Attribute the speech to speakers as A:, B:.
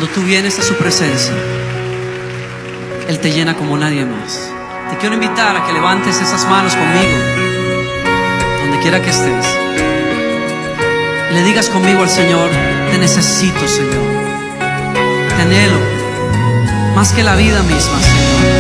A: Cuando tú vienes a su presencia, Él te llena como nadie más. Te quiero invitar a que levantes esas manos conmigo, donde quiera que estés. Le digas conmigo al Señor: te necesito, Señor. Te anhelo más que la vida misma, Señor.